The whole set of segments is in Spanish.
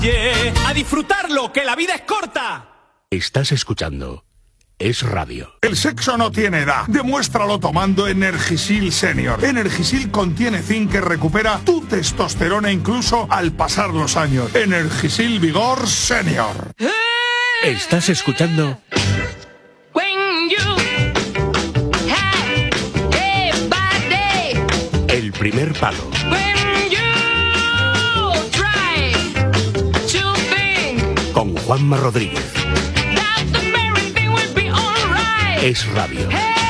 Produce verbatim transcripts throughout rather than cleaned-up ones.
Yeah, a disfrutarlo, que la vida es corta. Estás escuchando Es Radio. El sexo no tiene edad. Demuéstralo tomando Energisil Senior. Energisil contiene zinc que recupera tu testosterona incluso al pasar los años. Energisil Vigor Senior. Estás escuchando El Primer Palo. Con Juanma Rodríguez. Es Radio.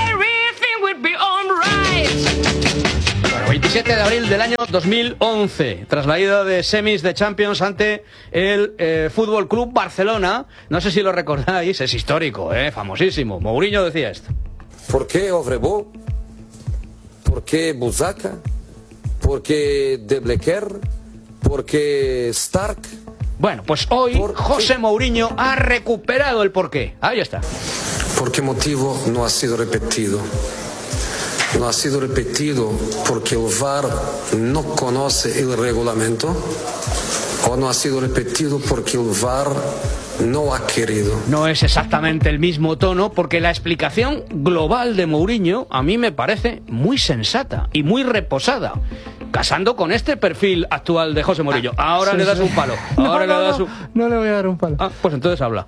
Bueno, veintisiete de abril del año dos mil once, tras la ida de semis de Champions ante el eh, Fútbol Club Barcelona. No sé si lo recordáis, es histórico, eh, famosísimo. Mourinho decía esto. ¿Por qué Ovrebo? ¿Por qué Buzaca? ¿Por qué De Blecker? ¿Por qué Stark? Bueno, pues hoy José Mourinho ha recuperado el porqué. Ahí está. ¿Por qué motivo no ha sido repetido? No ha sido repetido porque el V A R no conoce el reglamento, o no ha sido repetido porque el V A R no ha querido. No es exactamente el mismo tono, porque la explicación global de Mourinho a mí me parece muy sensata y muy reposada, casando con este perfil actual de José Mourinho. Ahora sí, le das sí. un palo. no, Ahora no, le das no, un... no le voy a dar un palo. Ah, pues entonces habla.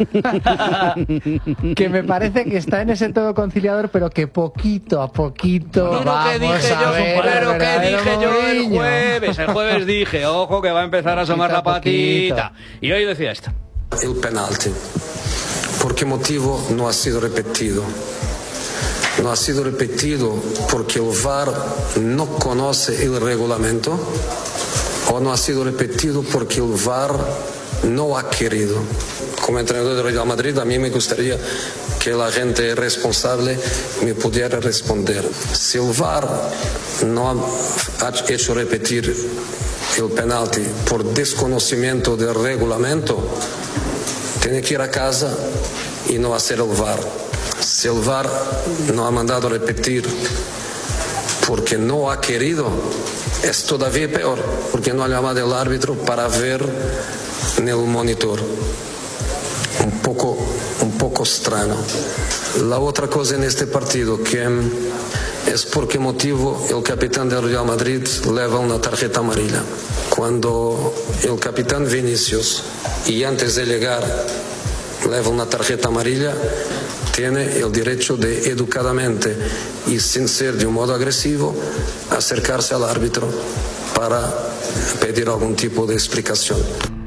Que me parece que está en ese todo conciliador, pero que poquito a poquito Pero vamos que dije a yo, ver pero al que verdadero dije yo el Mourinho. jueves. El jueves dije, ojo, que va a empezar a asomar la Poquito a patita. Y hoy decía esto. El penalti. ¿Por qué motivo no ha sido repetido? No ha sido repetido porque el V A R no conoce el reglamento, o no ha sido repetido porque el V A R no ha querido. Como entrenador de Real Madrid, a mí me gustaría que la gente responsable me pudiera responder. Si el V A R no ha hecho repetir el penalti por desconocimiento del reglamento, tiene que ir a casa y no hacer el V A R. Si el V A R no ha mandado repetir porque no ha querido, es todavía peor, porque no ha llamado al árbitro para ver en el monitor. Un poco, un poco extraño. La otra cosa en este partido que es por qué motivo el capitán del Real Madrid lleva una tarjeta amarilla. Cuando el capitán Vinicius, y antes de llegar, lleva una tarjeta amarilla, tiene el derecho de educadamente y sin ser de un modo agresivo acercarse al árbitro para pedir algún tipo de explicación.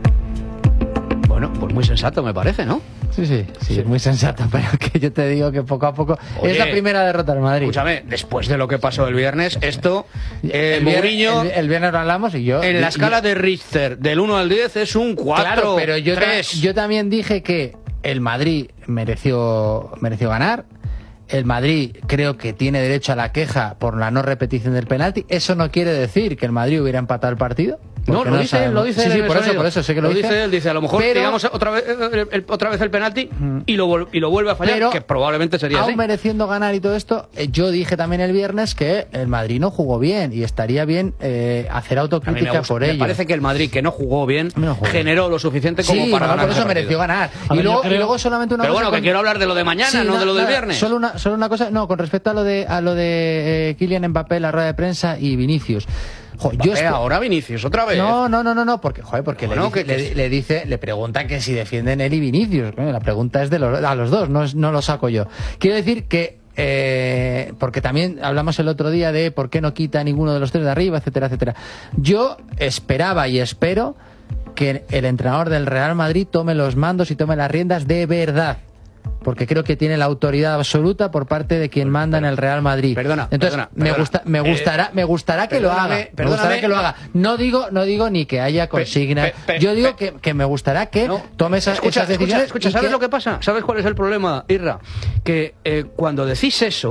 Bueno, pues muy sensato me parece, ¿no? Sí, sí, sí, es muy sensato, pero que yo te digo que poco a poco... Oye, es la primera derrota del Madrid. Escúchame, después de lo que pasó el viernes, esto, eh, el, Mourinho, viernes, el, el viernes lo hablamos y yo... en la y, escala de Richter, del uno al diez, es un cuatro, Claro, pero yo, ta tres. yo también dije que el Madrid mereció, mereció ganar. El Madrid creo que tiene derecho a la queja por la no repetición del penalti. Eso no quiere decir que el Madrid hubiera empatado el partido. No, lo no dice él, lo dice sí, él. sí, en por el eso, sonido. por eso sé que lo, lo dice. dice él, dice a lo mejor pero, tiramos otra vez el, el, otra vez el penalti y lo, y lo vuelve a fallar, pero, que probablemente sería aún así. mereciendo ganar y todo esto, eh, yo dije también el viernes que el Madrid no jugó bien y estaría bien eh, hacer autocrítica me gusta, por me ello. parece que el Madrid, que no jugó bien, no jugó generó bien. lo suficiente como sí, para no, ganar. por eso el mereció partido. ganar. A Y ver, luego, creo... y luego solamente una Pero cosa. bueno, que con... quiero hablar de lo de mañana, sí, no na, de lo del nada, viernes. Solo una, solo una cosa, no, con respecto a lo de a lo de eh, Kylian Mbappé, la rueda de prensa y Vinicius. Jo, yo Mbappé, ahora Vinicius, otra vez. No, no, no, no, no, porque, joder, porque Bueno, le, dice, que- le, le dice, le preguntan que si defienden él y Vinicius. Bueno, la pregunta es de los, a los dos, no, es, no lo saco yo. Quiero decir que, eh, porque también hablamos el otro día de por qué no quita ninguno de los tres de arriba, etcétera, etcétera. Yo esperaba y espero que el entrenador del Real Madrid tome los mandos y tome las riendas de verdad. Porque creo que tiene la autoridad absoluta por parte de quien manda en el Real Madrid. Perdona, Entonces, perdona, me perdona. gusta, me gustará, Eh, me gustará que lo haga. perdóname, Me perdóname. gustará que lo haga. No digo, no digo ni que haya consignas. pe- pe- Yo digo pe- que, que me gustará que No, tome esas, escucha, esas decisiones. Escucha, escucha, y ¿sabes que- lo que pasa? ¿Sabes cuál es el problema, Irra? Que eh, cuando decís eso,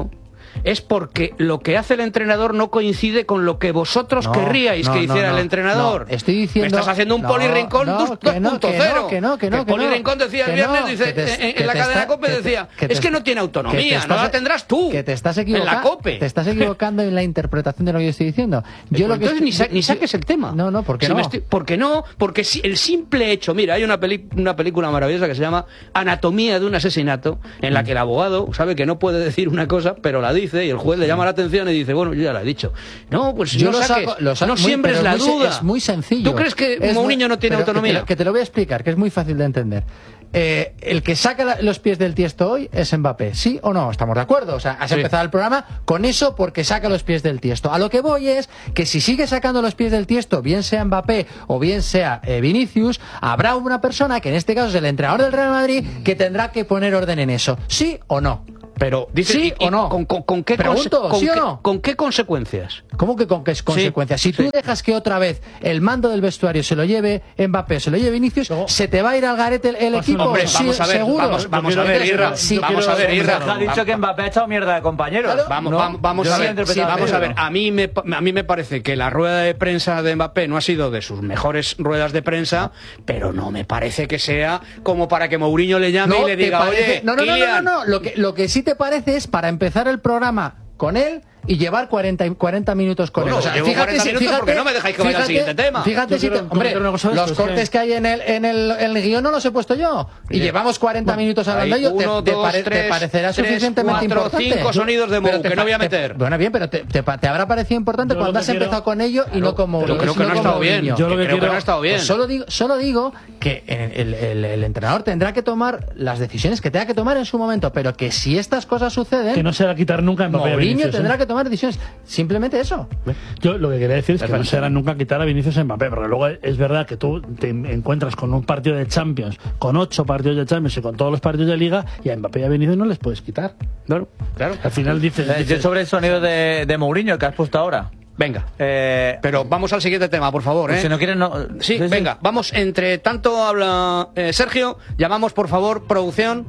es porque lo que hace el entrenador no coincide con lo que vosotros No, querríais no, que no, hiciera no, el entrenador. no, estoy diciendo... Me estás haciendo un no, Poli Rincón no, dos que no, punto que cero. no, que no, que no, Que que Poli no, Rincón decía el que viernes, no, dice, que te- en, en que la te cadena está- COPE que te- decía, que te- es que no tiene que autonomía, te no la estás- tendrás tú. Que te estás en equivocando. la COPE. Te estás equivocando en la interpretación de lo que yo estoy diciendo. Yo Pues lo que entonces estoy- ni, sa- ni saques el tema. No, no, ¿por qué Si no? me estoy- ¿Por qué no? Porque si el simple hecho, mira, hay una, peli, una película maravillosa que se llama Anatomía de un asesinato, en la que el abogado sabe que no puede decir una cosa, pero la dice y el juez le llama la atención y dice, bueno, yo ya la he dicho. No, pues Yo no lo saques, saco- lo saco no muy- siembres pero la es muy se- duda. Es muy sencillo. ¿Tú crees que Es muy- Mourinho no tiene pero que te autonomía? lo- Que te, lo voy a explicar, que es muy fácil de entender. Eh, el que saca la- los pies del tiesto hoy es Mbappé, ¿sí o no? ¿Estamos de acuerdo? O sea, has Sí. empezado el programa con eso porque saca los pies del tiesto. A lo que voy es que si sigue sacando los pies del tiesto, bien sea Mbappé o bien sea eh, Vinicius, habrá una persona, que en este caso es el entrenador del Real Madrid, que tendrá que poner orden en eso, ¿sí o no? Pero dice, ¿Sí y- y o no? ¿Con, con, con qué, Pregunto, conse- con ¿sí o qué- no? ¿con qué consecuencias? ¿Cómo que con qué consecuencias? Si tú sí. dejas que otra vez el mando del vestuario se lo lleve Mbappé, se lo lleve Vinicius, se te va a ir al garete el, el equipo. Hombre, sí, vamos a ver, seguro. vamos, vamos Yo a ver, quiero- Irra, sí, vamos quiero- a ver, Irra. Ha dicho que Mbappé ha echado mierda de compañeros. Claro. Vamos, No, vamos, vamos yo a lo he ver, interpretado sí, vamos así, a ver. ¿no? A mí me pa- a mí me parece que la rueda de prensa de Mbappé no ha sido de sus mejores ruedas de prensa, pero no me parece que sea como para que Mourinho le llame y le ¿te diga, parece? oye, no, no, no, no, no, Kylian, no. Lo que, lo que sí te parece es para empezar el programa con él y llevar cuarenta, y- cuarenta minutos con Bueno, él. O sea, llevo fíjate cuarenta si- minutos fíjate- porque no me dejáis que vaya al fíjate- siguiente tema. Fíjate Yo si te- quiero hombre, comentar una cosa de los esto, es cortes que- que hay en el, en el, en el guión no los he puesto yo. Y Bien. llevamos cuarenta minutos hablando Hay de ello. uno, te, te dos, pare- te tres, parecerá tres, suficientemente cuatro, importante. cinco sonidos de Pero Mou, te que no pa- voy a te- meter. Bueno, bien, pero te, te, pa- te habrá parecido importante Yo lo cuando que has quiero- empezado con ello y no como pero creo que no ha como estado bien. Mourinho. Yo lo que creo que quiero- no ha estado bien. Pues solo digo, solo digo que el, el- el entrenador tendrá que tomar las decisiones que tenga que tomar en su momento, pero que si estas cosas suceden, Que no se va a quitar nunca a Mbappé a Mourinho Vinicius, ¿eh? tendrá que tomar decisiones. Simplemente eso. Yo lo que quería decir es que no se hará nunca quitar a Vinicius a Mbappé, porque luego es verdad que tú te encuentras con un partido de Champions, con ocho partidos de Champions y con todos los partidos de Liga, y a Mbappé y a Vinicius no les puedes quitar. Claro, claro. Al final dices... Eh, yo dices- sobre el sonido de, de Mourinho que has puesto ahora. Venga. Eh, Pero vamos al siguiente tema, por favor, ¿eh? si no quieres, no. Sí, venga, vamos, entre tanto habla eh, Sergio, llamamos por favor, producción.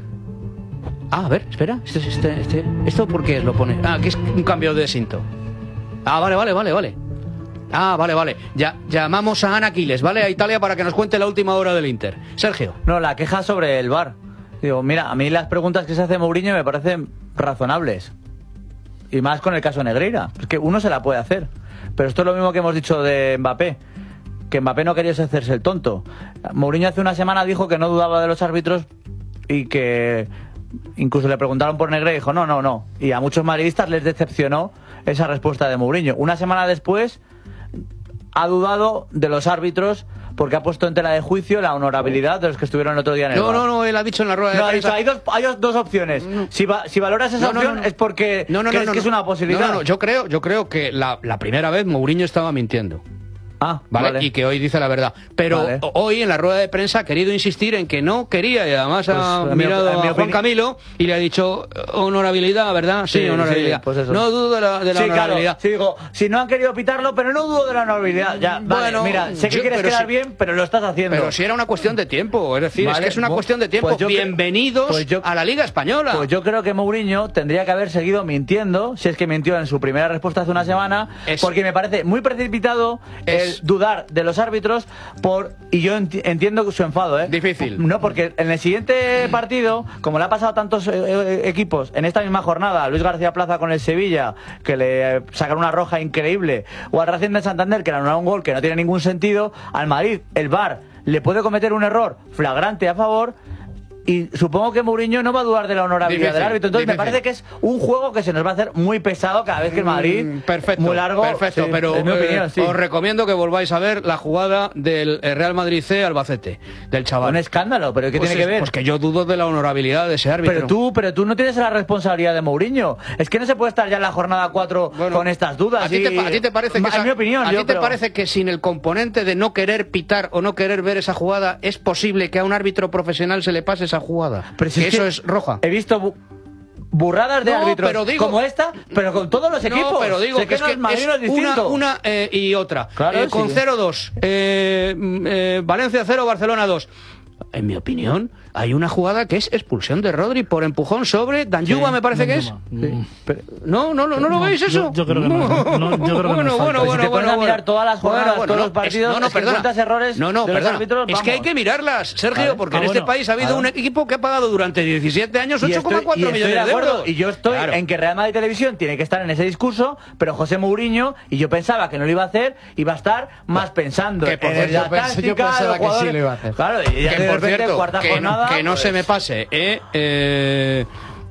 Ah, a ver, espera, este, este, este, ¿esto por qué lo pone? Ah, que es un cambio de cinto. Ah, vale, vale, vale, vale. Ah, vale, vale. Ya, llamamos a Ana Aquiles, ¿vale? A Italia para que nos cuente la última hora del Inter. Sergio. No, la queja sobre el V A R. Digo, mira, a mí las preguntas que se hace Mourinho me parecen razonables. Y más con el caso Negreira. Es que uno se la puede hacer. Pero esto es lo mismo que hemos dicho de Mbappé. Que Mbappé no quería hacerse el tonto. Mourinho hace una semana dijo que no dudaba de los árbitros y que incluso le preguntaron por Negreira y dijo no, no, no. Y a muchos madridistas les decepcionó esa respuesta de Mourinho. Una semana después ha dudado de los árbitros porque ha puesto en tela de juicio la honorabilidad de los que estuvieron el otro día en el No, V A R. no, no, él ha dicho en la rueda de No, ha dicho, prensa. hay, dos, hay dos- dos opciones. Si, va- si valoras esa No, no, opción no, no. es porque No, no, no, crees no, que no. es una posibilidad. No, no, no, yo creo, yo creo que la, la primera vez Mourinho estaba mintiendo. Ah, ¿Vale? vale. Y que hoy dice la verdad. Pero Vale. hoy en la rueda de prensa ha querido insistir en que no quería y además ha Pues, en mi- mirado en mi a Juan opini- Camilo y le ha dicho honorabilidad, ¿verdad? Sí, Sí, honorabilidad. sí, pues eso. No dudo de la, de la Sí, claro. honorabilidad. Sí, digo, si no han querido pitarlo, pero no dudo de la honorabilidad. Ya, vale, Bueno, mira, sé que yo- quieres pero quedar si- bien, pero lo estás haciendo. Pero si era una cuestión de tiempo, es decir, es Vale, que es una bu- cuestión de tiempo. pues yo cre- Bienvenidos pues yo- a la Liga Española. Pues yo creo que Mourinho tendría que haber seguido mintiendo, si es que mintió en su primera respuesta hace una semana, Es- porque me parece muy precipitado Es- el dudar de los árbitros por y yo enti- entiendo su enfado, ¿eh? Difícil. No, porque en el siguiente partido, como le ha pasado a tantos eh, eh, equipos en esta misma jornada, a Luis García Plaza con el Sevilla, que le eh, sacaron una roja increíble, o al Racing de Santander, que le anularon un gol que no tiene ningún sentido, al Madrid, el V A R le puede cometer un error flagrante a favor. Y supongo que Mourinho no va a dudar de la honorabilidad Difícil, del árbitro. Entonces difícil. me parece que es un juego que se nos va a hacer muy pesado cada vez que el Madrid. Mm, perfecto, muy largo. perfecto, Sí, pero es mi opinión, eh, sí. os recomiendo que volváis a ver la jugada del eh, Real Madrid C Albacete, del chaval. Un escándalo, pero ¿qué Pues tiene es- que ver? Pues que yo dudo de la honorabilidad de ese árbitro. Pero tú, pero tú no tienes la responsabilidad de Mourinho. Es que no se puede estar ya en la jornada cuatro Bueno, con estas dudas. ¿A ti, y- te, pa- a ti te parece que Ma- esa- en mi opinión, ¿a yo ti te creo- parece que sin el componente de no querer pitar o no querer ver esa jugada es posible que a un árbitro profesional se le pase esa jugada? Pero si que es eso que es roja. He visto bu- burradas de No, árbitros pero digo- como esta, pero con todos los equipos. No, pero digo Sé que es no que Madrid es no es una, distinto. una eh, y otra. Claro, Eh, con sí. cero dos. Eh, mm, eh, Valencia cero, Barcelona dos. en mi opinión, hay una jugada que es expulsión de Rodri por empujón sobre Danjuba, Sí, me parece Danjuba. que es. Mm. Pero- no, no, no, ¿no lo No, veis eso? yo- yo creo que no, no, yo creo que no bueno, es falta. bueno, Si bueno, te pones bueno, a mirar bueno. todas las jugadas, todos los es- partidos, no, no, es que perdona. encuentras errores No, no, de los perdona. árbitros, Es que hay vamos. que mirarlas, Sergio, Vale. porque Ah, en este bueno, país ha habido claro. un equipo que ha pagado durante diecisiete años Y ocho estoy, coma y cuatro estoy millones de de acuerdo, euros. y yo estoy Claro. en que Real Madrid Televisión tiene que estar en ese discurso, pero José Mourinho, y yo pensaba que no lo iba a hacer, iba a estar más pensando Que por en cierto, la yo pens- táctica, yo pensaba los que sí jugadores. lo iba a hacer. Claro, y ya Que de por repente, cierto, cuarta que, no- jornada, que no pues, se me pase, ¿eh? eh,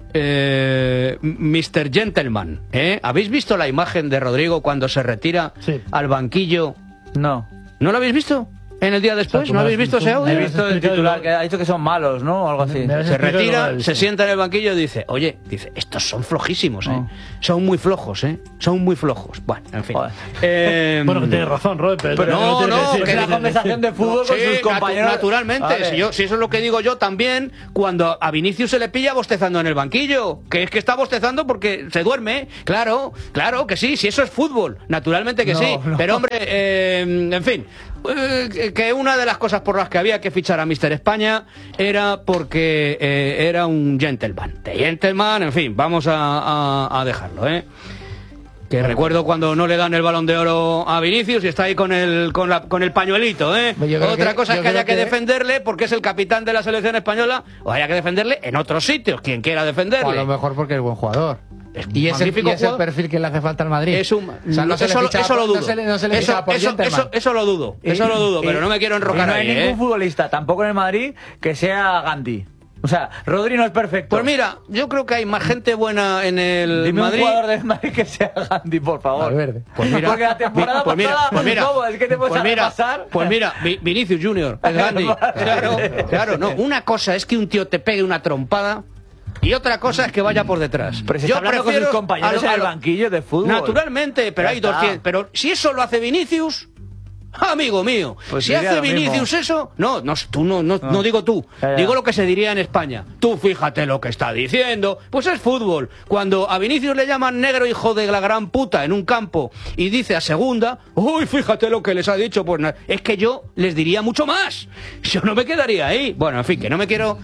eh, mister Gentleman, ¿eh? ¿Habéis visto la imagen de Rodrigo cuando se retira Sí. al banquillo? No. ¿No lo habéis visto? ¿En el día después? Exacto, ¿No habéis visto ese tú- audio? He Me visto el explicado titular lo- que ha dicho que son malos, ¿no? O algo así. Me has Se explicado lo que retira, he se visto. sienta en el banquillo y dice, oye, dice, estos son flojísimos, ¿eh? Oh. Son muy flojos, ¿eh? Son muy flojos. Bueno, en fin. Joder. Eh, Bueno, que tienes razón, Robert, pero, Pero no, tiene que no, decir, que Es tiene la que conversación de decir. fútbol con Sí, sus natu- compañeros. naturalmente, Vale. si, yo, si eso es lo que digo yo también, cuando a Vinicius se le pilla bostezando en el banquillo, que es que está bostezando porque se duerme, claro, claro que sí, si eso es fútbol, naturalmente que No, sí, no. pero hombre, eh, en fin, eh, que una de las cosas por las que había que fichar a míster España era porque eh, era un gentleman, de gentleman, en fin, vamos a, a- a dejarlo, ¿eh? Que recuerdo cuando no le dan el Balón de Oro a Vinicius y está ahí con el con, la, con el pañuelito, ¿eh? Yo creo Otra que- cosa es yo que haya creo que que- defenderle porque es el capitán de la selección española o haya que defenderle en otros sitios, quien quiera O a defenderle. lo mejor porque es buen jugador. Es un Y es, el, magnífico y es el jugador. perfil que le hace falta al Madrid. Es un, O sea, no se le eso, lo- fichaba eso lo por- dudo. no se le- no se le eso, fichaba por eso, gentleman. eso- eso lo dudo. Eso lo dudo, Y- pero no me quiero enrocar y no ahí, hay ningún ¿eh? futbolista, tampoco en el Madrid, que sea Gandhi. O sea, Rodri no es perfecto. Pues mira, yo creo que hay más gente buena en el Dime Madrid. un jugador del Madrid que sea Gandhi, por favor. Valverde. Pues mira, Porque la temporada pues mira, pasada, pues mira, ¿cómo? Es que te puedes pues mira, pasar. pues mira, Vi- Vinicius Junior, es Gandhi. Vale. Claro, claro, no. Una cosa es que un tío te pegue una trompada y otra cosa es que vaya por detrás. Pero se está hablando con sus compañeros a lo- en a el lo- banquillo de fútbol. Naturalmente, pero Ya hay está. doscientos. Pero si eso lo hace Vinicius, amigo mío, Pues si diría hace lo mismo. Vinicius eso, no, no, tú no, no, No. no digo tú, Ya, ya. digo lo que se diría en España. Tú fíjate lo que está diciendo, pues es fútbol. Cuando a Vinicius le llaman negro hijo de la gran puta en un campo y dice a segunda, uy, fíjate lo que les ha dicho, pues na- es que yo les diría mucho más. Yo no me quedaría ahí. Bueno, en fin, que no me quiero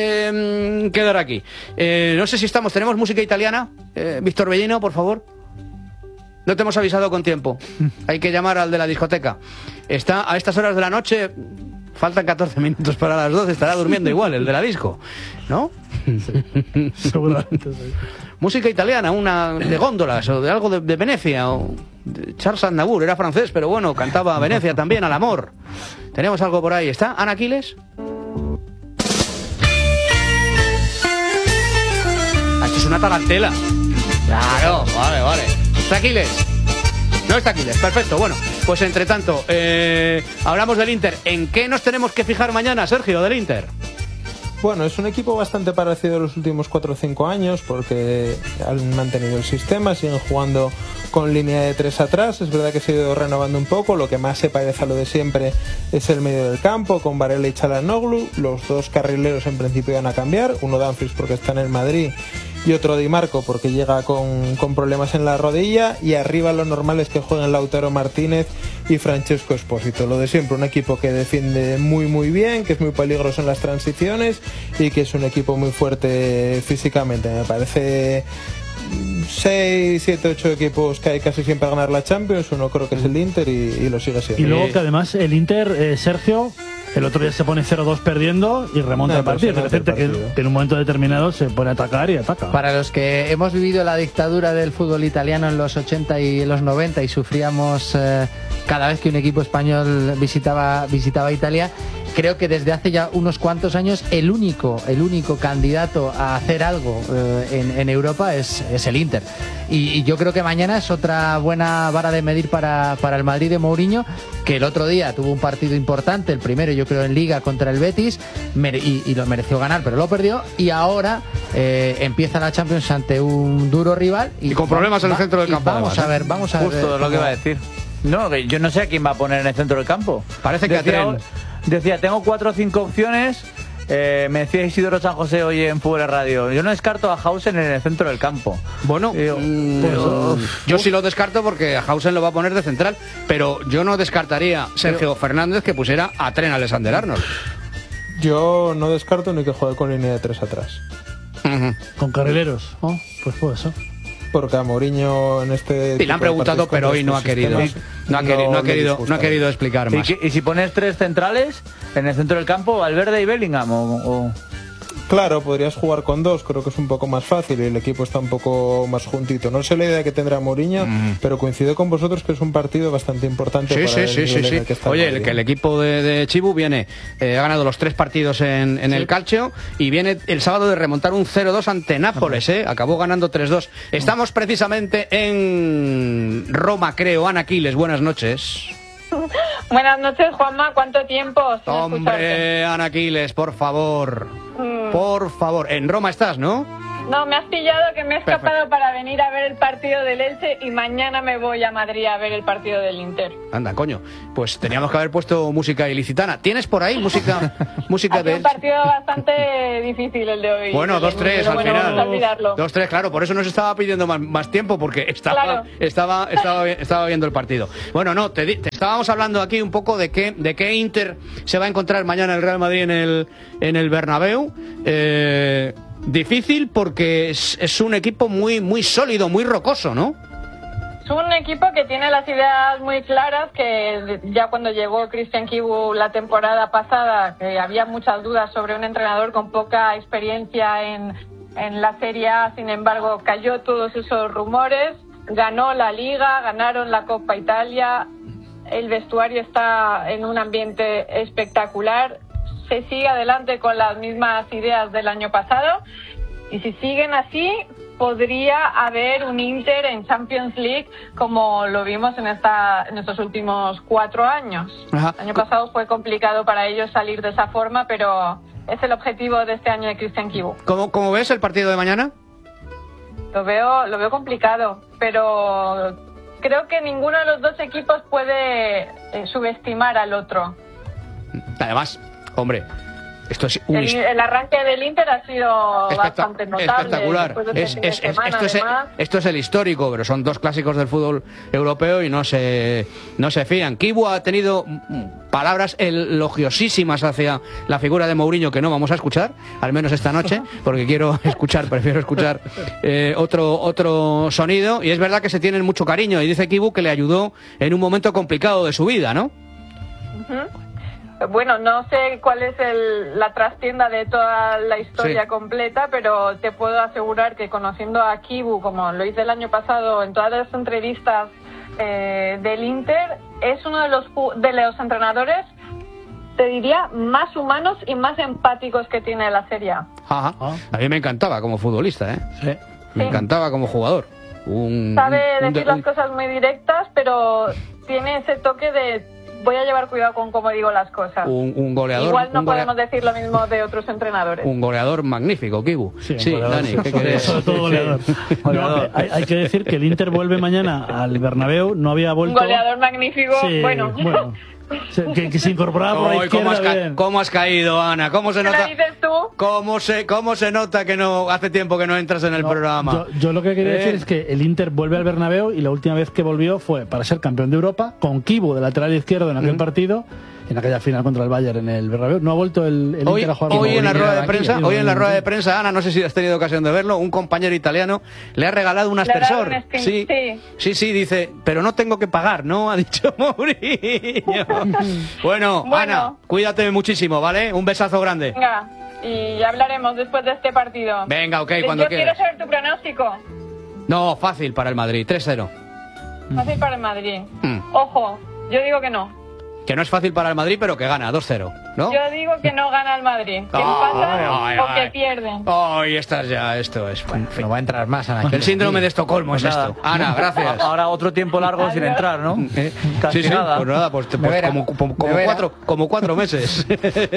eh, quedar aquí. Eh, no sé si estamos, ¿tenemos música italiana? Eh, Víctor Bellino, por favor. No te hemos avisado con tiempo. Hay que llamar al de la discoteca. Está a estas horas de la noche. Faltan catorce minutos para las doce. Estará durmiendo igual el de la disco, ¿no? Seguramente sí. Música italiana, una de góndolas o de algo de, de Venecia o de Charles Aznavour. Era francés, pero bueno, cantaba Venecia también, al amor. Tenemos algo por ahí. ¿Está Ana Aquiles? Ah, esto es una tarantela. Claro, vale, vale. ¿Está Aquiles? No está Aquiles, perfecto. Bueno, pues entre tanto, eh, hablamos del Inter. ¿En qué nos tenemos que fijar mañana, Sergio, del Inter? Bueno, es un equipo bastante parecido a los últimos cuatro o cinco años porque han mantenido el sistema, siguen jugando con línea de tres atrás. Es verdad que se ha ido renovando un poco. Lo que más se parece a lo de siempre es el medio del campo, con Varela y Çalhanoğlu. Los dos carrileros en principio van a cambiar. Uno Dumfries porque está en el Madrid y otro Di Marco porque llega con, con problemas en la rodilla. Y arriba lo normal es que jueguen Lautaro Martínez y Francesco Espósito. Lo de siempre, un equipo que defiende muy muy bien, que es muy peligroso en las transiciones y que es un equipo muy fuerte físicamente. Me parece seis, siete, ocho equipos que hay casi siempre a ganar la Champions. Uno creo que es el Inter y, y lo sigue siendo. Y luego que además el Inter, eh, Sergio, el otro día se pone cero dos perdiendo y remonta No, el partido. Es impresionante decir, el que, partido. que en un momento determinado se pone a atacar y ataca. Para los que hemos vivido la dictadura del fútbol italiano en los ochenta y en los noventa y sufríamos eh, cada vez que un equipo español visitaba, visitaba Italia, creo que desde hace ya unos cuantos años el único, el único candidato a hacer algo eh, en, en Europa es, es el Inter. Y, y yo creo que mañana es otra buena vara de medir para, para el Madrid de Mourinho, que el otro día tuvo un partido importante, el primero yo creo en Liga contra el Betis, mere- y, y lo mereció ganar, pero lo perdió, y ahora eh, empieza la Champions ante un duro rival. Y con problemas en el centro del y campo, Vamos además, a ver, vamos a ver. Justo lo que iba a decir. No, que yo no sé a quién va a poner en el centro del campo. Parece que a decía, Tren. decía, tengo cuatro o cinco opciones. Eh, me decía Isidoro San José hoy en Fútbol Radio. Yo no descarto a Hausen en el centro del campo. Bueno, Digo, mm, pues, yo, uf, yo sí lo descarto porque Hausen lo va a poner de central, pero yo no descartaría Sergio Fernández que pusiera a Tren Alexander Arnold. Yo no descarto ni que juegue con línea de tres atrás. Uh-huh. Con carrileros, ¿no? Pues puede ser. Porque a Mourinho en este... Sí, le han preguntado, pero hoy no ha querido. No ha querido, no ha querido, no ha querido explicar más. ¿Y, y si pones tres centrales en el centro del campo, Valverde y Bellingham o...? o... Claro, podrías jugar con dos, creo que es un poco más fácil y el equipo está un poco más juntito. No sé la idea que tendrá Mourinho, mm. pero coincido con vosotros que es un partido bastante importante. Sí, para sí, el sí, sí, sí. Que está Oye, el, que el equipo de, de Chibu viene, eh, ha ganado los tres partidos en, en sí. el Calcio y viene el sábado de remontar un cero dos ante Nápoles, ¿eh? Acabó ganando tres dos. Estamos precisamente en Roma, creo. Ana Quiles, buenas noches. Buenas noches, Juanma. ¿Cuánto tiempo? Sin Hombre, escucharte? Ana Quiles, por favor. Mm. Por favor. En Roma estás, ¿no? No, me has pillado que me he escapado Perfecto. para venir a ver el partido del Elche y mañana me voy a Madrid a ver el partido del Inter. Anda, coño. Pues teníamos que haber puesto música ilicitana. ¿Tienes por ahí música música de de un partido bastante difícil el de hoy. Bueno, dos tres al bueno, final. vamos a olvidarlo. dos tres, claro. Por eso nos estaba pidiendo más, más tiempo porque estaba Claro. estaba estaba estaba viendo el partido. Bueno, no, te, di- te estábamos hablando aquí un poco de qué de qué Inter se va a encontrar mañana el Real Madrid en el en el Bernabéu. Eh, difícil porque es, es un equipo muy muy sólido, muy rocoso, ¿no? Es un equipo que tiene las ideas muy claras, que ya cuando llegó Christian Kibu la temporada pasada, que había muchas dudas sobre un entrenador con poca experiencia en, en la Serie A, sin embargo cayó todos esos rumores, ganó la Liga, ganaron la Copa Italia, el vestuario está en un ambiente espectacular, se sigue adelante con las mismas ideas del año pasado y si siguen así podría haber un Inter en Champions League como lo vimos en esta en estos últimos cuatro años. Ajá. El año pasado fue complicado para ellos salir de esa forma, pero es el objetivo de este año de Christian Kibu. ¿Cómo, cómo ves el partido de mañana? Lo veo, lo veo complicado, pero creo que ninguno de los dos equipos puede eh, subestimar al otro. Además, hombre, esto es un El, his- el arranque del Inter ha sido Espectac- bastante notable. espectacular. después de este Es- fin de es- es- semana, esto, es, además. esto es el histórico, pero son dos clásicos del fútbol europeo y no se, no se fían. Kibu ha tenido mm, palabras elogiosísimas hacia la figura de Mourinho que no vamos a escuchar, al menos esta noche, porque quiero escuchar, prefiero escuchar eh, otro, otro sonido. Y es verdad que se tienen mucho cariño y dice Kibu que le ayudó en un momento complicado de su vida, ¿no? Ujú. Bueno, no sé cuál es el, la trastienda de toda la historia Sí. completa, pero te puedo asegurar que conociendo a Kibu, como lo hice el año pasado en todas las entrevistas eh, del Inter, es uno de los, ju- de los entrenadores, te diría, más humanos y más empáticos que tiene la Serie A. Ajá. A mí me encantaba como futbolista, ¿eh? Sí. Me Sí. encantaba como jugador. Un, Sabe un- un- decir las cosas muy directas, pero tiene ese toque de voy a llevar cuidado con cómo digo las cosas. un, un goleador. Igual no un golea- podemos decir lo mismo de otros entrenadores. Un goleador magnífico, Kibu. Sí, Sí, goleador, Dani, sí, ¿qué sobre, querías? sobre todo goleador. No, hay, hay que decir que el Inter vuelve mañana al Bernabéu, no había Un vuelto... goleador magnífico, Sí, bueno. bueno, se- que, que se incorporaba por la Ay, ¿cómo, has izquierda ca- bien. cómo has caído, Ana? ¿Cómo se ¿Qué nota? le dices tú? ¿Cómo se, ¿Cómo se nota que no hace tiempo que no entras en el No, programa? Yo, yo lo que quería Eh. decir es que el Inter vuelve al Bernabéu y la última vez que volvió fue para ser campeón de Europa con Kibu de lateral izquierdo en aquel Mm. partido, en aquella final contra el Bayern en el Bernabéu. No ha vuelto el, el Hoy, Inter a jugar hoy con en la Mourinho rueda de aquí, prensa, digo, hoy en la en- rueda de prensa, Ana, no sé si has tenido ocasión de verlo, un compañero italiano le ha regalado un Le ha dado aspersor. un skin, Sí, sí. sí, sí, dice, pero no tengo que pagar, ¿no? Ha dicho Mourinho. Bueno, Bueno. Ana, cuídate muchísimo, ¿vale? Un besazo grande. Venga, y hablaremos después de este partido. Venga, ok, cuando Yo quieras. quiero saber tu pronóstico. No, fácil para el Madrid, tres cero. Fácil para el Madrid. Mm. Ojo, yo digo que no. Que no es fácil para el Madrid, pero que gana, dos cero, ¿no? Yo digo que no gana el Madrid. Que Ay, empatan ay, o ay. que pierden. Ay, estás ya, esto es... Bueno, en fin. No va a entrar más, Ana. El síndrome de Estocolmo es Pues nada. esto. Ana, gracias. Ahora otro tiempo largo sin entrar, ¿no? Eh, Casi sí, sí, nada. pues nada, pues, te- Me pues verá, como, como, me como verá. cuatro, como cuatro meses.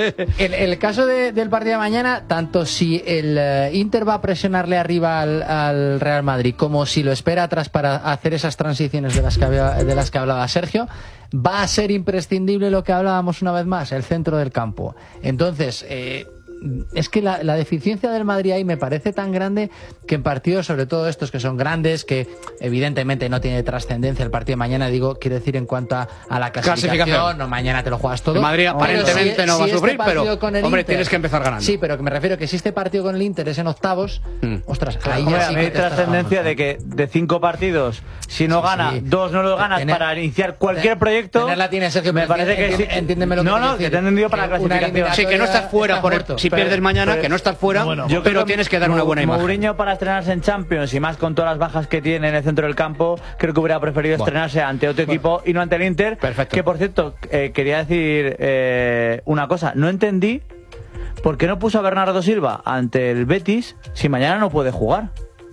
En el caso de- del partido de mañana, tanto si el eh, Inter va a presionarle arriba al, al Real Madrid como si lo espera atrás para hacer esas transiciones de las que, había- de las que hablaba Sergio, va a ser imprescindible lo que hablábamos una vez más, el centro del campo. Entonces, eh, es que la, la deficiencia del Madrid ahí me parece tan grande que en partidos, sobre todo estos que son grandes, que evidentemente no tiene trascendencia el partido de mañana, digo, quiero decir en cuanto a, a la clasificación, clasificación, no mañana te lo juegas todo. El Madrid aparentemente si, no va si a sufrir, este pero hombre, Inter, tienes que empezar ganando. Sí, pero que me refiero que si este partido con el Inter es en octavos, mm. ostras, claro, ahí hombre, ya sí hay trascendencia de que de cinco partidos, si no sí, gana, sí. dos no los ganas tener, para iniciar cualquier tener, proyecto. Tenerla tiene Sergio, me parece que sí. Entiéndeme lo que No, no, que te he entendido para la clasificación. Sí, que no estás fuera por el, si pero, pierdes mañana, pero, que no estás fuera, bueno, yo pero tienes que dar una buena imagen. Mourinho para estrenarse en Champions y más con todas las bajas que tiene en el centro del campo, creo que hubiera preferido bueno. estrenarse ante otro equipo bueno. y no ante el Inter. Perfecto. Que por cierto, eh, quería decir eh, una cosa, no entendí por qué no puso a Bernardo Silva ante el Betis si mañana no puede jugar.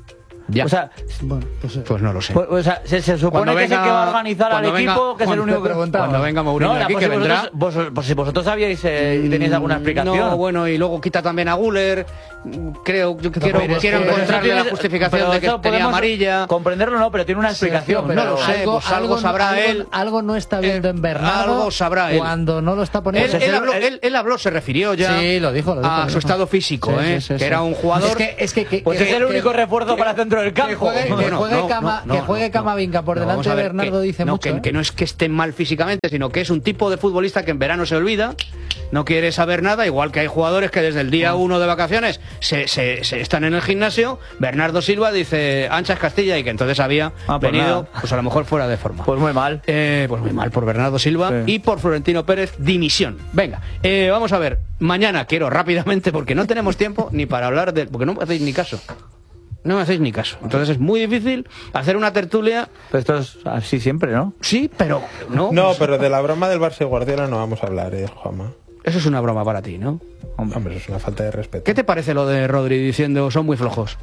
Ya. O sea, bueno, pues, pues no lo sé. Pues, o sea, se, se supone cuando que venga, es el que va a organizar al venga, equipo, que es el único que preguntaba. Cuando venga Mourinho no, aquí, que vendrá. Vos, vos, si vosotros sabíais eh, y teníais alguna explicación. No, bueno, y luego quita también a Guller. Creo, yo quiero, quiero encontrarle tienes, la justificación de que tenía amarilla. Comprenderlo no, pero tiene una explicación. Sergio, no lo sé, algo, pues algo, algo sabrá algo, él. Algo no está viendo en Bernardo. Algo sabrá él. Cuando no lo está poniendo. Él, él, habló, él, él habló, se refirió ya. Sí, lo dijo. Lo dijo a su estado físico, sí, ¿eh? Sí, sí, que era un jugador. Es que, es que, que pues que, es el que, único que, refuerzo que, para el centro del campo. Que juegue, no, que no, juegue, no, Cama, no, que juegue no, Camavinga por no, delante de Bernardo que, dice no, mucho. Que, ¿eh? que no es que esté mal físicamente, sino que es un tipo de futbolista que en verano se olvida, no quiere saber nada, igual que hay jugadores que desde el día uno de vacaciones se, se, se están en el gimnasio. Bernardo Silva dice ancha es Castilla y que entonces había ah, pues venido, nada. pues a lo mejor fuera de forma. Pues muy mal. Eh, pues muy mal por Bernardo Silva sí. y por Florentino Pérez, dimisión. Venga, eh, vamos a ver. Mañana quiero rápidamente, porque no tenemos tiempo ni para hablar de... Porque no me hacéis ni caso. No me hacéis ni caso. Entonces es muy difícil hacer una tertulia. Pero esto es así siempre, ¿no? Sí, pero no. No, pero de la broma del Barça y Guardiola no vamos a hablar, eh, Juanma. Eso es una broma para ti, ¿no? Hombre, Hombre, eso es una falta de respeto. ¿Qué te parece lo de Rodri diciendo son muy flojos?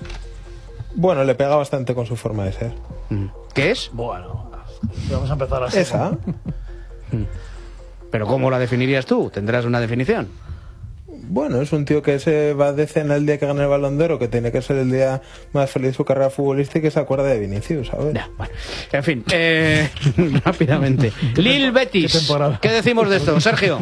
Bueno, le pega bastante con su forma de ser. ¿Qué es? Bueno, vamos a empezar así. ¿Esa? ¿Pero cómo la definirías tú? ¿Tendrás una definición? Bueno, es un tío que se va de cena el día que gana el Balón de Oro, que tiene que ser el día más feliz de su carrera futbolística y que se acuerda de Vinicius, ¿sabes? Ya, bueno. En fin, eh, rápidamente. Lil Betis. ¿Qué, ¿Qué decimos de esto, Sergio?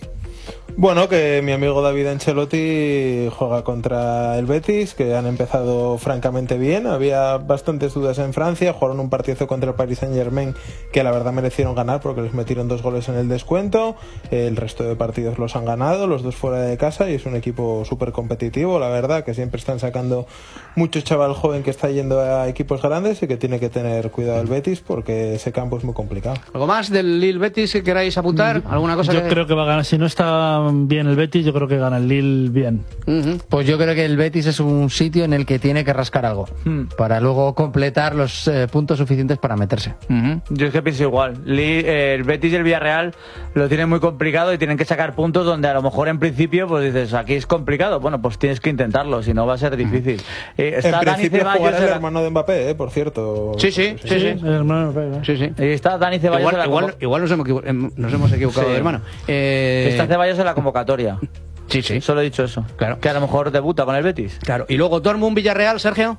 Bueno, que mi amigo David Ancelotti juega contra el Betis, que han empezado francamente bien. Había bastantes dudas en Francia, jugaron un partido contra el Paris Saint-Germain que la verdad merecieron ganar porque les metieron dos goles en el descuento. El resto de partidos los han ganado, los dos fuera de casa, y es un equipo súper competitivo, la verdad, que siempre están sacando mucho chaval joven que está yendo a equipos grandes y que tiene que tener cuidado el Betis porque ese campo es muy complicado. ¿Algo más del Lille Betis que queráis apuntar? ¿Alguna cosa? Yo que... creo que va a ganar, si no está bien el Betis, yo creo que gana el Lille bien. Uh-huh. Pues yo creo que el Betis es un sitio en el que tiene que rascar algo uh-huh. para luego completar los eh, puntos suficientes para meterse. Uh-huh. Yo es que pienso igual. Lille, eh, el Betis y el Villarreal lo tienen muy complicado y tienen que sacar puntos donde a lo mejor en principio pues dices aquí es complicado. Bueno, pues tienes que intentarlo, si no va a ser difícil. Uh-huh. eh, está en Dani principio Ceballos jugará el la... hermano de Mbappé, eh, por cierto. Sí, sí, sí, sí. sí. El hermano de Mbappé, sí, sí. Y está Dani Ceballos igual, en la igual, convo... igual nos, hemos equivo- nos hemos equivocado sí. de hermano. Eh... Está Ceballos en la convocatoria. Sí, sí. Solo he dicho eso. Claro. Que a lo mejor debuta con el Betis. Claro. Y luego Dortmund Villarreal, Sergio.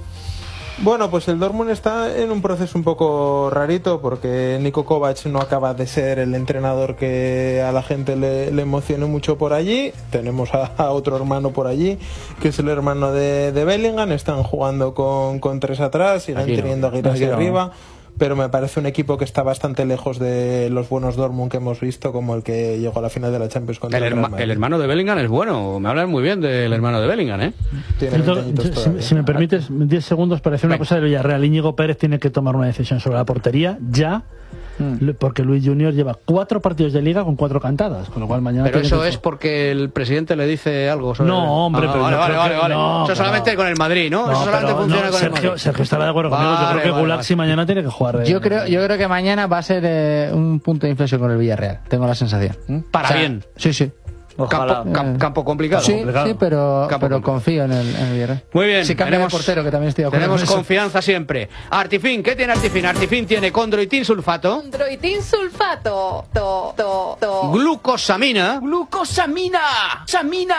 Bueno, pues el Dortmund está en un proceso un poco rarito porque Niko Kovac no acaba de ser el entrenador que a la gente le, le emocione mucho por allí. Tenemos a, a otro hermano por allí, que es el hermano de, de Bellingham. Están jugando con, con tres atrás, siguen Aquí no. teniendo a Guirassi no. arriba. Pero me parece un equipo que está bastante lejos de los buenos Dortmund que hemos visto, como el que llegó a la final de la Champions contra el, el, herma, el hermano de Bellingham es bueno. Me hablan muy bien del hermano de Bellingham, ¿eh? Tiene Entonces, si, si me permites, diez segundos para decir una cosa del Villarreal. Íñigo Pérez tiene que tomar una decisión sobre la portería ya. Mm. Porque Luis Junior lleva cuatro partidos de liga con cuatro cantadas, con lo cual mañana. Pero eso que... es porque el presidente le dice algo sobre. No, hombre, ah, pero vale, vale, vale, que... vale. no, eso solamente no. Con el Madrid, ¿no? no eso solamente funciona no, con Sergio, el Madrid. Sergio estará de acuerdo conmigo. Vale, yo creo que vale, Gulaxi vale. mañana tiene que jugar. De... Yo creo, yo creo que mañana va a ser eh, un punto de inflexión con el Villarreal. Tengo la sensación. ¿Mm? Para o sea, bien. Sí, sí. Campo, camp, campo complicado. Sí, complicado. sí, pero, campo pero confío en el, en el Villarreal. Muy bien. Si cambia tenemos, de portero, que también estoy de acuerdo. Tenemos confianza siempre. Artifin, ¿qué tiene Artifin? Artifin tiene condroitin sulfato. Condroitin sulfato. To, to, to. Glucosamina. Glucosamina. Samina.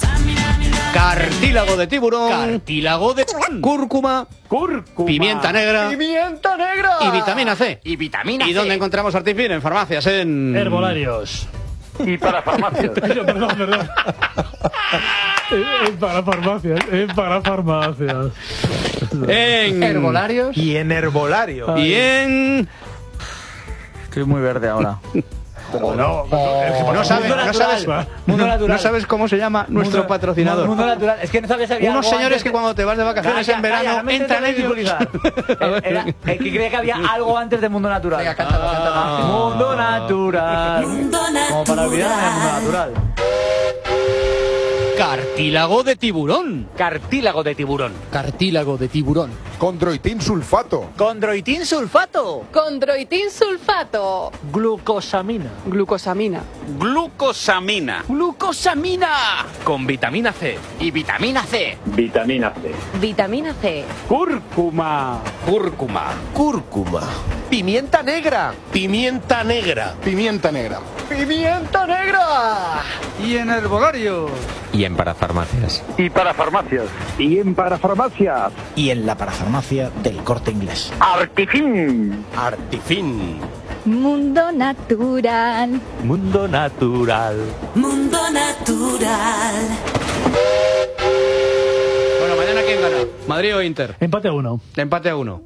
Cartílago de tiburón. Cartílago de cúrcuma. Cúrcuma. Pimienta negra. Pimienta negra. Y vitamina C. Y vitamina ¿Y C. dónde encontramos Artifin? En farmacias, en... Herbolarios. Y para farmacias. Perdón, perdón. Es para farmacias, es para farmacias. En herbolarios. Y en herbolario. Y en... Estoy muy verde ahora. No, no, no sabes, no sabes, Mundo natural. no sabes cómo se llama nuestro Mundo- patrocinador. Mundo natural. Es que no sabes si había Unos algo señores antes que de- cuando te vas de vacaciones Calla, en verano calla, no me entran en intentes ridiculizar. Era- El que creía que había algo antes de Mundo Natural. Venga, cántalo, cántalo. Mundo Natural. Como para olvidar el Mundo Natural. Cartílago de tiburón. Cartílago de tiburón. Cartílago de tiburón. Condroitín sulfato. Condroitín sulfato. Condroitín sulfato. Glucosamina. Glucosamina. Glucosamina. Glucosamina. Con vitamina C. Y vitamina C. Vitamina C. Vitamina C. Cúrcuma. Cúrcuma. Cúrcuma. Pimienta negra. Pimienta negra. Pimienta negra. ¡Pimienta negra! Y en herbolario. Y en parafarmacias. Y para farmacias. Y en parafarmacias. Y en la parafarmacia del Corte Inglés. Artifin. Artifin. Mundo natural. Mundo natural. Mundo natural. Bueno, mañana ¿quién gana? ¿Madrid o Inter? Empate a uno. Empate a uno.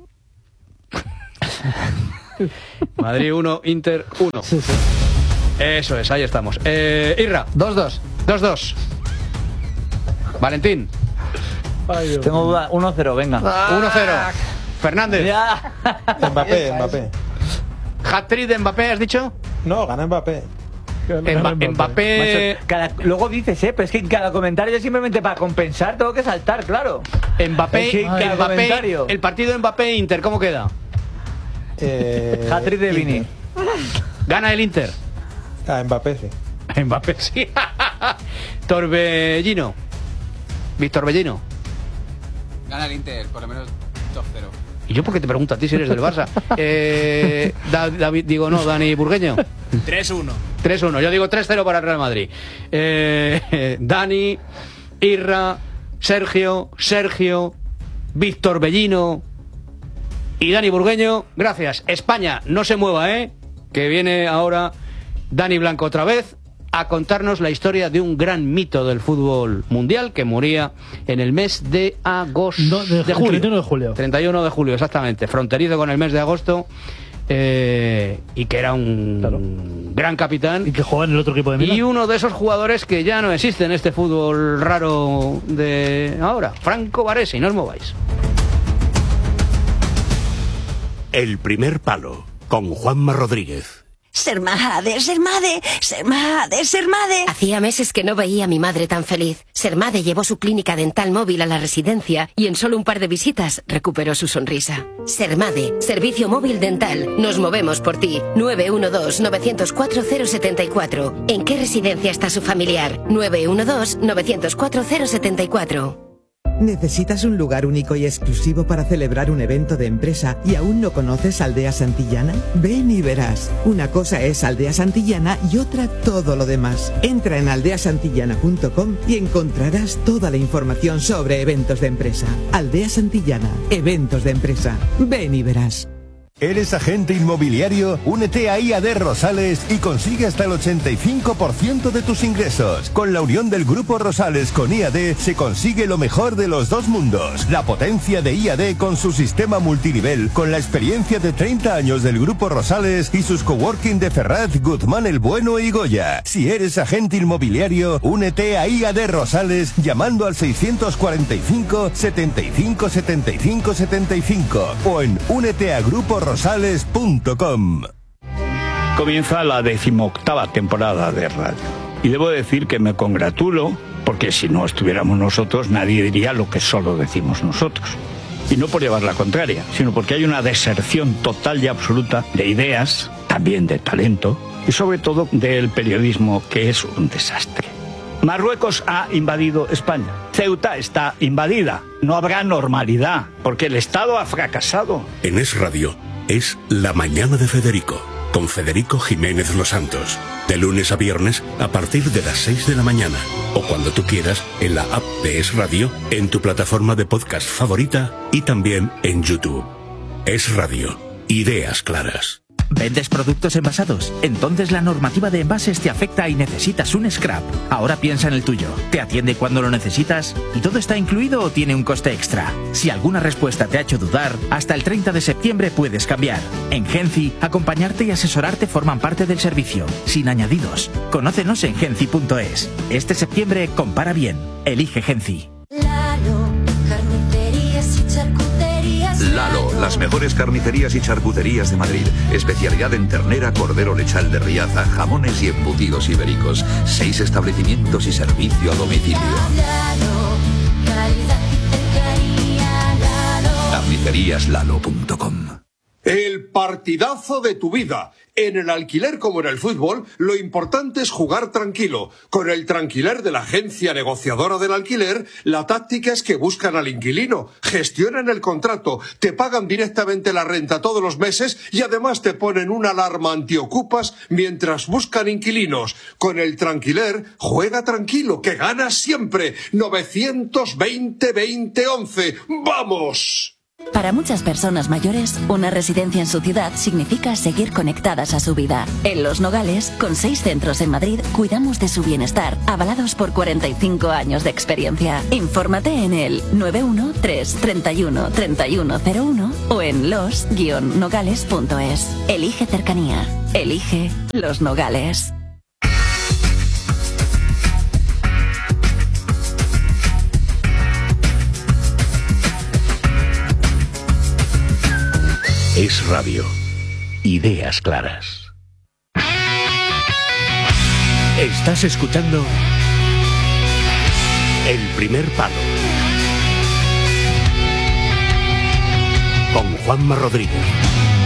Madrid uno, Inter uno. Sí, sí. Eso es, ahí estamos. Eh, Irra. dos dos. dos dos. Valentín. Ay, Dios. Tengo duda. uno cero, venga. uno cero. Fernández. Ya. Mbappé, Mbappé. Hat-trick de Mbappé, ¿has dicho? No, gana Mbappé. Emba- Mbappé. Macho, cada- luego dices, eh, pero es que en cada comentario simplemente para compensar tengo que saltar, claro. Mbappé. Es que en cada Mbappé comentario. el partido Mbappé-Inter, ¿cómo queda? Eh, Hat-trick de Vini. Inter. Gana el Inter. Ah, Mbappé, sí. Mbappé, sí. Torbellino. Víctor Bellino. Gana el Inter, por lo menos dos cero. ¿Y yo por qué te pregunto a ti si eres del Barça? Eh, Da- David, digo, no, Dani Burgueño. tres uno. tres uno. Yo digo tres cero para el Real Madrid. Eh, Dani, Irra, Sergio, Sergio, Víctor Bellino y Dani Burgueño. Gracias. España, no se mueva, ¿eh? Que viene ahora Dani Blanco otra vez a contarnos la historia de un gran mito del fútbol mundial que moría en el mes de agosto. No, de, de julio. treinta y uno de julio. treinta y uno de julio, exactamente. Fronterizo con el mes de agosto. Eh, y que era un Claro. gran capitán. Y que juega en el otro equipo de Milán. Y uno de esos jugadores que ya no existe en este fútbol raro de ahora. Franco Baresi, no os mováis. El primer palo con Juanma Rodríguez. Ser madre, ser madre, ser madre, ser madre. Hacía meses que no veía a mi madre tan feliz. Sermade llevó su clínica dental móvil a la residencia y en solo un par de visitas recuperó su sonrisa. Sermade, servicio móvil dental. Nos movemos por ti. nueve uno dos, nueve cero cuatro, cero siete cuatro. ¿En qué residencia está su familiar? nueve uno dos, nueve cero cuatro, cero siete cuatro. ¿Necesitas un lugar único y exclusivo para celebrar un evento de empresa y aún no conoces Aldea Santillana? Ven y verás. Una cosa es Aldea Santillana y otra todo lo demás. Entra en aldea santillana punto com y encontrarás toda la información sobre eventos de empresa. Aldea Santillana, eventos de empresa. Ven y verás. ¿Eres agente inmobiliario? Únete a I A D Rosales y consigue hasta el ochenta y cinco por ciento de tus ingresos. Con la unión del Grupo Rosales con I A D se consigue lo mejor de los dos mundos. La potencia de I A D con su sistema multinivel, con la experiencia de treinta años del Grupo Rosales y sus coworking de Ferraz, Guzmán el Bueno y Goya. Si eres agente inmobiliario, únete a I A D Rosales llamando al seiscientos cuarenta y cinco, setenta y cinco, setenta y cinco, setenta y cinco o en únete a grupo rosales punto com. Comienza la decimoctava temporada de radio. Y debo decir que me congratulo, porque si no estuviéramos nosotros, nadie diría lo que solo decimos nosotros. Y no por llevar la contraria, sino porque hay una deserción total y absoluta de ideas, también de talento, y sobre todo del periodismo, que es un desastre. Marruecos ha invadido España. Ceuta está invadida. No habrá normalidad, porque el Estado ha fracasado. En Es Radio es La Mañana de Federico, con Federico Jiménez Los Santos. De lunes a viernes a partir de las seis de la mañana. O cuando tú quieras en la app de Es Radio, en tu plataforma de podcast favorita y también en YouTube. Es Radio. Ideas claras. ¿Vendes productos envasados? Entonces la normativa de envases te afecta y necesitas un scrap. Ahora piensa en el tuyo. ¿Te atiende cuando lo necesitas? ¿Y todo está incluido o tiene un coste extra? Si alguna respuesta te ha hecho dudar, hasta el treinta de septiembre puedes cambiar. En Genci, acompañarte y asesorarte forman parte del servicio, sin añadidos. Conócenos en genci punto es. Este septiembre compara bien. Elige Genci. Lalo, carnicerías y charcuterías. Lalo, las mejores carnicerías y charcuterías de Madrid. Especialidad en ternera, cordero lechal de Riaza, jamones y embutidos ibéricos. Seis establecimientos y servicio a domicilio. Lalo, calidad y cercanía. Lalo. carnicerías lalo punto com. El partidazo de tu vida. En el alquiler como en el fútbol, lo importante es jugar tranquilo. Con el Tranquiler de la agencia negociadora del alquiler, la táctica es que buscan al inquilino, gestionan el contrato, te pagan directamente la renta todos los meses y además te ponen una alarma antiocupas mientras buscan inquilinos. Con el Tranquiler, juega tranquilo, que ganas siempre. novecientos veinte veinte once. ¡Vamos! Para muchas personas mayores, una residencia en su ciudad significa seguir conectadas a su vida. En Los Nogales, con seis centros en Madrid, cuidamos de su bienestar, avalados por cuarenta y cinco años de experiencia. Infórmate en el nueve uno tres, treinta y uno, treinta y uno cero uno o en los guion nogales punto es. Elige cercanía. Elige Los Nogales. Es radio. Ideas claras. Estás escuchando El Primer Palo con Juanma Rodríguez.